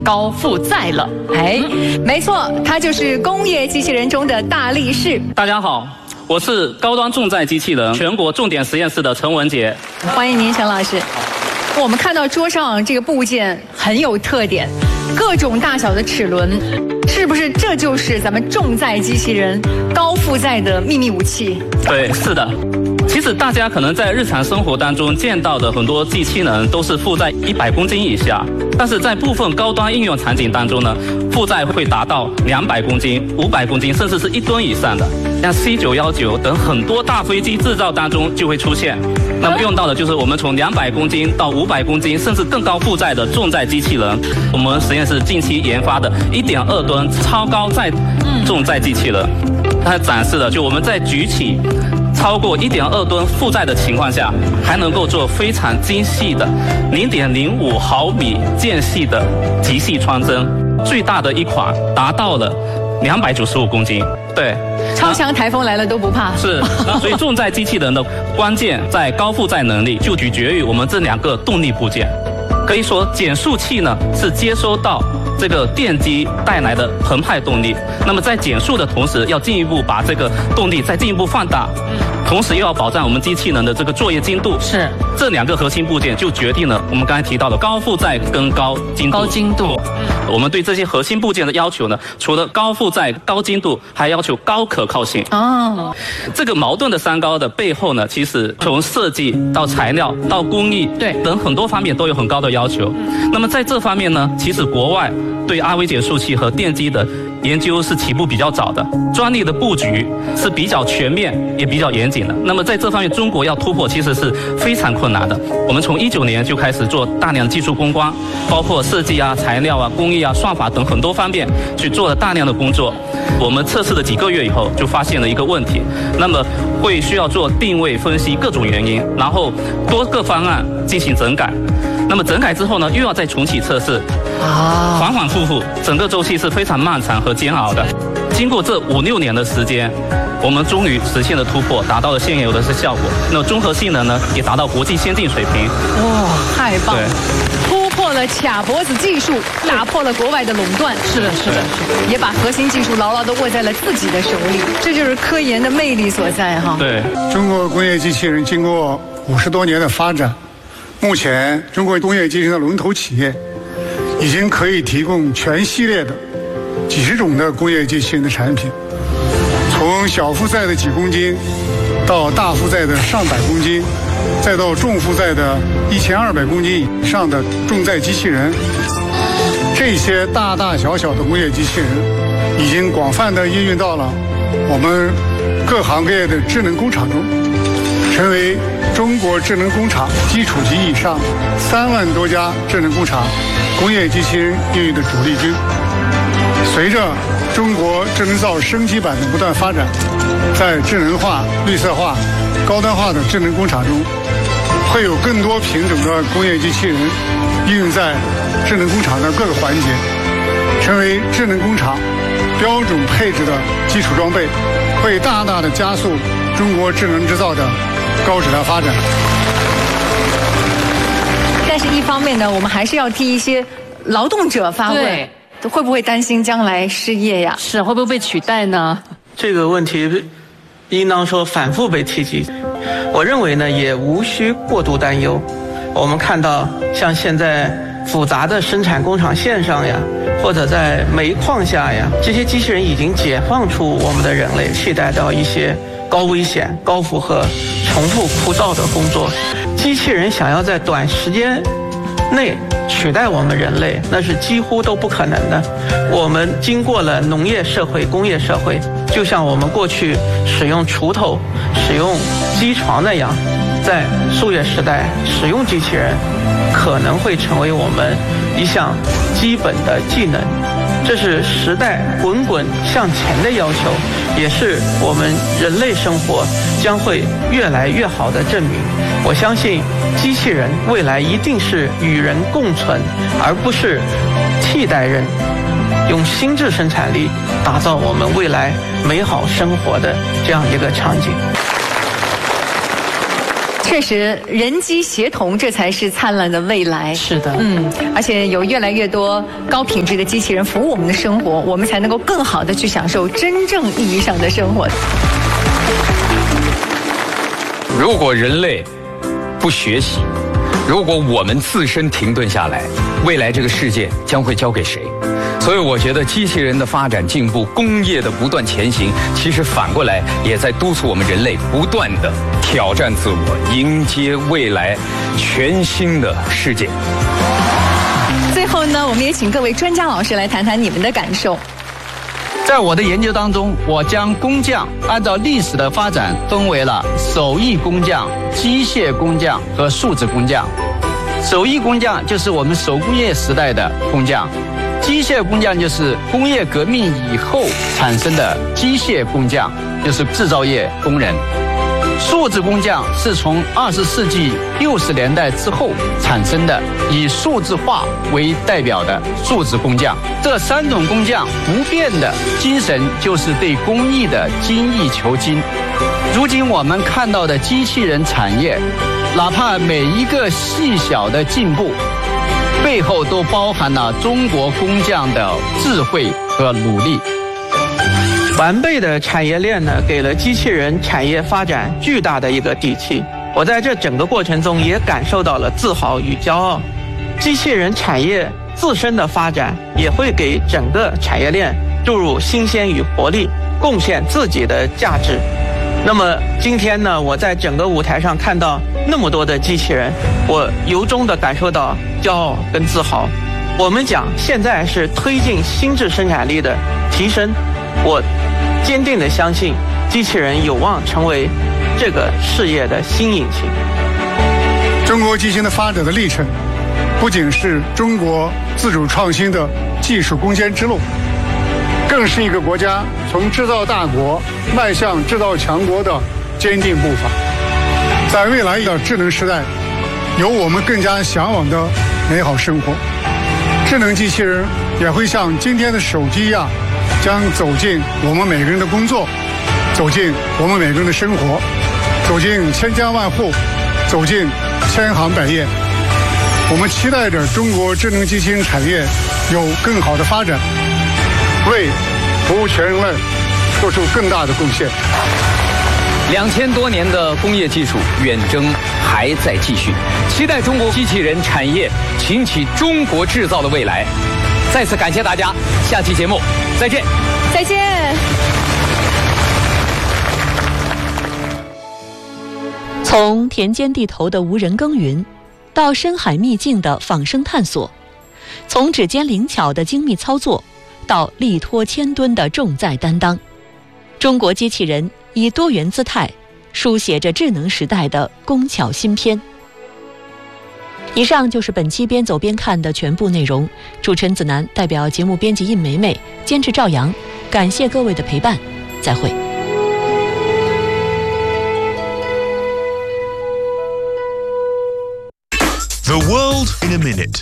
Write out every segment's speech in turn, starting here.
高富在了。 哎，没错，他就是工业机器人中的大力士。 大家好，我是高端重载机器人全国重点实验室的陈文杰。 欢迎您，陈老师。我们看到桌上这个部件很有特点，各种大小的齿轮，是不是这就是咱们重载机器人高富在的秘密武器？ 对，是的。其实大家可能在日常生活当中见到的很多机器人都是负载100公斤以下，但是在部分高端应用场景当中呢，负载会达到200公斤、500公斤，甚至是1吨以上的。像 C919 等很多大飞机制造当中就会出现。那么用到的就是我们从200公斤到500公斤，甚至更高负载的重载机器人。我们实验室近期研发的1.2吨超高载重载机器人，它展示了就我们在举起超过1.2吨负载的情况下，还能够做非常精细的0.05毫米间隙的极细穿针，最大的一款达到了295公斤。对， 超强台风来了都不怕。 是，所以重载机器人的关键在高负载能力，就取决于我们这2个动力部件。可以说，减速器呢是接收到这个电机带来的澎湃动力，那么在减速的同时，要进一步把这个动力再进一步放大，同时又要保障我们机器人的这个作业精度。 是， 这2个核心部件就决定了我们刚才提到的高负载跟高精度。 高精度。 我们对这些核心部件的要求呢，除了高负载、高精度，还要求高可靠性。 哦， 这个矛盾的3高的背后呢，其实从设计到材料到工艺等很多方面都有很高的要求。那么在这方面呢，其实国外对RV减速器和电机的研究是起步比较早的，专利的布局是比较全面也比较严谨的。那么在这方面，中国要突破其实是非常困难的。我们从19年就开始做大量的技术攻关，包括设计啊、材料啊、工艺啊、算法等很多方面去做了大量的工作。我们测试了几个月以后，就发现了一个问题，那么会需要做定位分析各种原因，然后多个方案进行整改。那么整改之后呢，又要再重启测试，反反复复，整个周期是非常漫长和煎熬的。经过这5-6年的时间，我们终于实现了突破，达到了现有的效果。那综合性能呢，也达到国际先进水平。 哇，太棒了！ 对， 突破了卡脖子技术，打破了国外的垄断。 是的，是的， 也把核心技术牢牢地握在了自己的手里。这就是科研的魅力所在哈。 对， 中国工业机器人经过50多年的发展，目前中国工业机器人的龙头企业已经可以提供全系列的几十种的工业机器人的产品，从小负载的几公斤，到大负载的上百公斤，再到重负载的1200公斤以上的重载机器人。这些大大小小的工业机器人已经广泛地应用到了我们各行各业的智能工厂中，成为中国智能工厂基础级以上3万多家智能工厂工业机器人应用的主力军。随着中国智能造升级版的不断发展，在智能化、绿色化、高端化的智能工厂中，会有更多品种的工业机器人应用在智能工厂的各个环节，成为智能工厂标准配置的基础装备，会大大的加速中国智能制造的高质量发展。 但是一方面呢，我们还是要替一些劳动者发问，会不会担心将来失业呀？ 是，会不会被取代呢？ 这个问题应当说反复被提及，我认为呢也无需过度担忧。我们看到像现在复杂的生产工厂线上呀，或者在煤矿下呀，这些机器人已经解放出我们的人类，替代到一些高危险、高负荷、重复枯燥的工作。机器人想要在短时间内取代我们人类，那是几乎都不可能的。我们经过了农业社会、工业社会，就像我们过去使用锄头、使用机床那样，在树叶时代使用机器人可能会成为我们一项基本的技能。这是时代滚滚向前的要求，也是我们人类生活将会越来越好的证明。我相信机器人未来一定是与人共存，而不是替代人，用心智生产力打造我们未来美好生活的这样一个场景。 确实，人机协同，这才是灿烂的未来。 是的， 而且有越来越多高品质的机器人服务我们的生活，我们才能够更好的去享受真正意义上的生活。 如果人类不学习，如果我们自身停顿下来，未来这个世界将会交给谁？所以我觉得机器人的发展进步，工业的不断前行，其实反过来也在督促我们人类不断的挑战自我，迎接未来全新的世界。 最后呢，我们也请各位专家老师来谈谈你们的感受。 在我的研究当中，我将工匠按照历史的发展分为了手艺工匠、机械工匠和数字工匠。手艺工匠就是我们手工业时代的工匠，机械工匠就是工业革命以后产生的机械工匠，就是制造业工人。数字工匠是从20世纪60年代之后产生的，以数字化为代表的数字工匠。这3种工匠不变的精神就是对工艺的精益求精。如今我们看到的机器人产业，哪怕每一个细小的进步，背后都包含了中国工匠的智慧和努力。 完备的产业链呢，给了机器人产业发展巨大的一个底气。我在这整个过程中也感受到了自豪与骄傲。机器人产业自身的发展也会给整个产业链注入新鲜与活力，贡献自己的价值。那么今天呢，我在整个舞台上看到那么多的机器人，我由衷地感受到骄傲跟自豪。我们讲现在是推进心智生产力的提升，我坚定地相信机器人有望成为这个事业的新引擎。 中国机器人的发展的历程，不仅是中国自主创新的技术攻坚之路，更是一个国家从制造大国迈向制造强国的坚定步伐。在未来的智能时代，有我们更加向往的美好生活。智能机器人也会像今天的手机一样，将走进我们每个人的工作，走进我们每个人的生活，走进千家万户，走进千行百业。我们期待着中国智能机器人产业有更好的发展，为服务全人类做出更大的贡献。 2000多年的工业技术远征还在继续，期待中国机器人产业擎起中国制造的未来。再次感谢大家，下期节目再见。 再见。 从田间地头的无人耕耘，到深海秘境的仿生探索，从指尖灵巧的精密操作，到力托千吨的重载担当，中国机器人以多元姿态书写着智能时代的工巧新篇。以上就是本期边走边看的全部内容。主持人子楠代表节目编辑印梅梅，监制赵阳，感谢各位的陪伴，再会。 The world in a minute。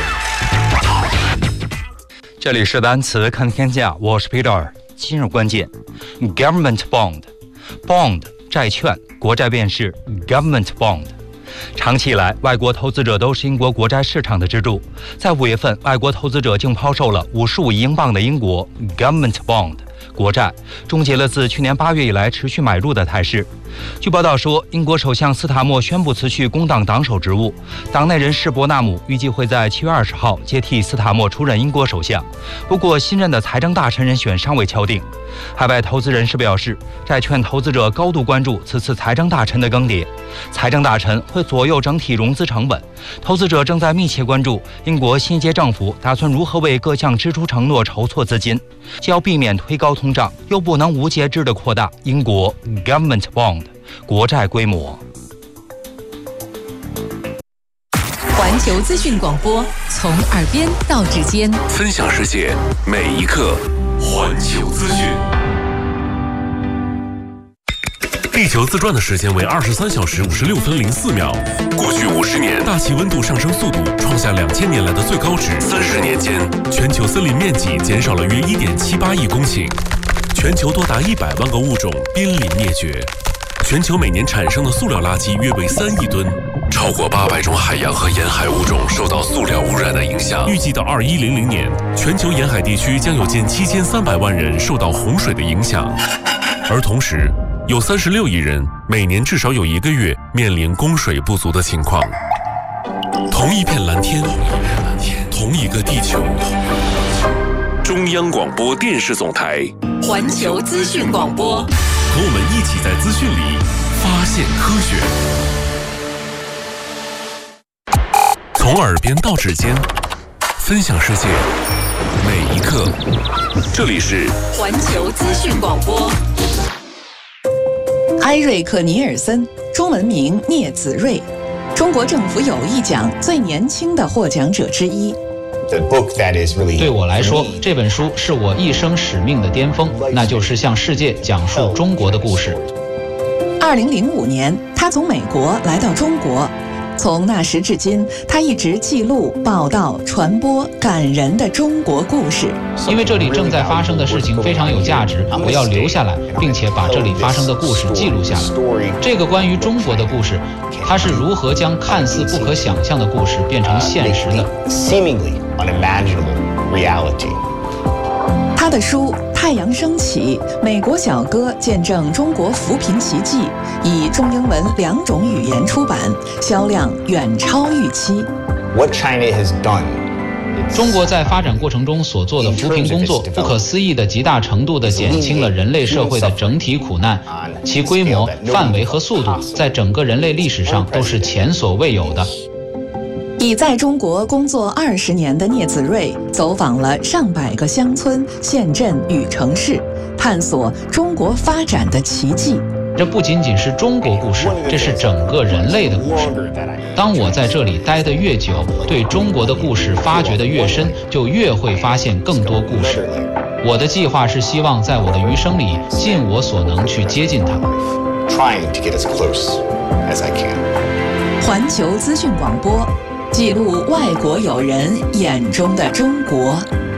这里是单词看天下，我是 Peter。今日关键 ，Government Bond 债券，国债便是 Government Bond。长期以来，外国投资者都是英国国债市场的支柱。在5月份，外国投资者竟抛售了55亿英镑的英国 Government Bond 国债，终结了自去年8月以来持续买入的态势。据报道说，英国首相斯塔默宣布辞去工党党首职务，党内人士伯纳姆预计会在7月20号接替斯塔默出任英国首相。不过，新任的财政大臣人选尚未敲定。海外投资人士表示，债券投资者高度关注此次财政大臣的更迭，财政大臣会左右整体融资成本。投资者正在密切关注英国新一届政府打算如何为各项支出承诺筹措资金，既要避免推高通胀，又不能无节制地扩大英国 Government Bond 国债规模。 环球资讯广播，从耳边到指尖， 分享世界每一刻。环球资讯。地球自转的时间为23小时56分04秒。过去50年，大气温度上升速度创下2000年来的最高值。30年间，全球森林面积减少了约1.78亿公顷，全球多达100万个物种濒临灭绝。 全球每年产生的塑料垃圾约为3亿吨，超过800种海洋和沿海物种受到塑料污染的影响。预计到2100年，全球沿海地区将有近7300万人受到洪水的影响，而同时，有36亿人每年至少有1个月面临供水不足的情况。同一片蓝天，同一个地球。中央广播电视总台， 环球资讯广播， 和我们一起在资讯里发现科学。从耳边到指尖，分享世界每一刻。这里是环球资讯广播。 埃瑞克·尼尔森，中文名聂子睿，中国政府友谊奖最年轻的获奖者之一。 对我来说，这本书是我一生使命的巅峰，那就是向世界讲述中国的故事。 2005年，他从美国来到中国，从那时至今，他一直记录、报道、传播感人的中国故事。 因为这里正在发生的事情非常有价值，我要留下来，并且把这里发生的故事记录下来。这个关于中国的故事，它是如何将看似不可想象的故事变成现实的。 他的书《太阳升起》《美国小哥见证中国扶贫奇迹》以中英文2种语言出版，销量远超预期。 中国在发展过程中所做的扶贫工作，不可思议的极大程度地减轻了人类社会的整体苦难，其规模、范围和速度，在整个人类历史上都是前所未有的。 已在中国工作20年的聂子睿走访了上百个乡村、县镇与城市，探索中国发展的奇迹。 这不仅仅是中国故事，这是整个人类的故事。当我在这里待得越久，对中国的故事发掘得越深，就越会发现更多故事。我的计划是希望在我的余生里尽我所能去接近它。 环球资讯广播，记录外国友人眼中的中国。